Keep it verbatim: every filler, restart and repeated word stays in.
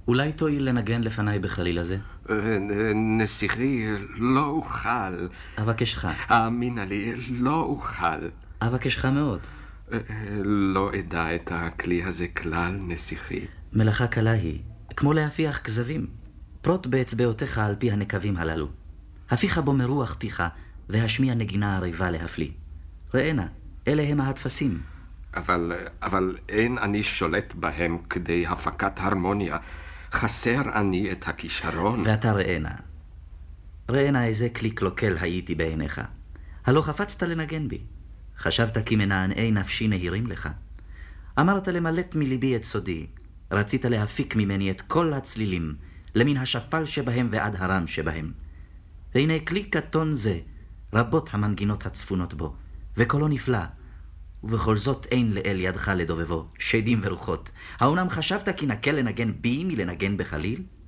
אולי תואיל לנגן לפניי בחליל הזה? נסיכי, לא אוכל. אבקשך. האמינה לי, לא אוכל. אבקשך מאוד. לא אדע את הכלי הזה כלל, נסיכי. מלאכה קלה היא, כמו להפיח כזבים. פרוט באצבעותיך על פי הנקבים הללו. הפיך בו מרוח פיך, והשמיע נגינה עריבה להפליא. ראינה, אלה הם ההדפסים. אבל, אבל אין אני שולט בהם כדי הפקת הרמוניה. חסר אני את הכישרון. ואתה ראינה. ראינה איזה כלי קלוקל הייתי בעיניך. הלא חפצת לנגן בי. חשבת כי מנענעי נפשי נהירים לך. אמרת למלט מליבי את סודי. רצית להפיק ממני את כל הצלילים, למן השפל שבהם ועד הרם שבהם. והנה כלי קטון זה, רבות המנגינות הצפונות בו, וקולו נפלא. ובכל זאת אין לאל ידך לדובבו, שדים ורוחות. האומנם חשבת כי נקל לנגן בי מלנגן בחליל?